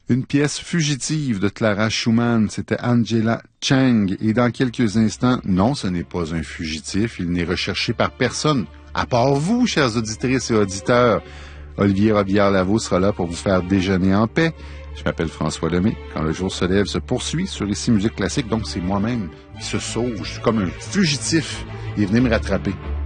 Une pièce fugitive de Clara Schumann, c'était Angela Chang. Et dans quelques instants, non, ce n'est pas un fugitif. Il n'est recherché par personne, à part vous, chers auditrices et auditeurs. Olivier Robillard-Lavaux sera là pour vous faire déjeuner en paix. Je m'appelle François Lemay. Quand le jour se lève se poursuit sur Ici Musique Classique. Donc, c'est moi-même qui se sauve. Je suis comme un fugitif. Il est venu me rattraper.